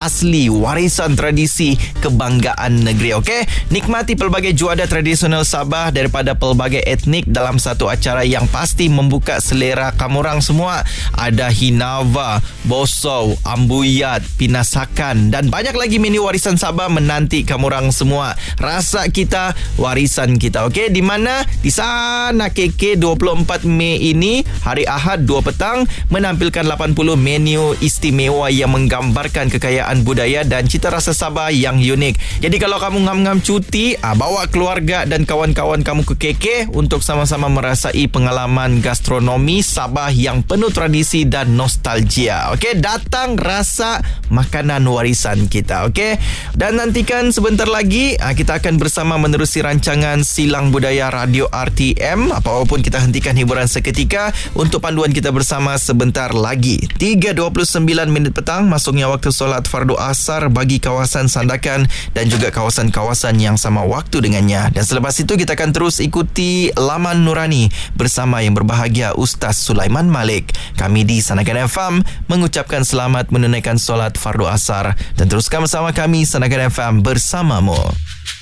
asli, warisan tradisi, kebanggaan negeri. Okey, nikmati pelbagai juada tradisional Sabah daripada pelbagai etnik dalam satu acara yang pasti membuka selera kamorang semua. Ada Hinava, Bosau, Ambuyat, Pinasakan dan banyak lagi menu warisan Sabah menanti kamorang semua. Rasa kita, warisan kita. Okey, di mana? Di sana KK 24 Mei ini, hari Ahad 2 petang, menampilkan 80 menu istimewa yang menggambarkan kekayaan budaya dan cita rasa Sabah yang unik. Jadi kalau kamu ngam-ngam cuti, bawa keluarga dan kawan-kawan kamu ke KK untuk sama-sama merasai pengalaman gastronomi Sabah yang penuh tradisi dan nostalgia. Okey, datang rasa makanan warisan kita. Okey, dan nantikan sebentar lagi kita akan bersama menerusi rancangan Silang Budaya Radio RTM. Apapun kita hentikan hiburan seketika untuk panduan kita bersama sebentar lagi. 3:29 petang masuknya waktu solat fardu asar bagi kawasan Sandakan dan juga kawasan-kawasan yang sama waktu dengannya. Dan selepas itu kita akan terus ikuti Laman Nurani bersama yang berbahagia Ustaz Sulaiman Malik. Kami di Sandakan FM mengucapkan selamat menunaikan solat fardu asar dan teruskan bersama kami Sandakan FM bersamamu.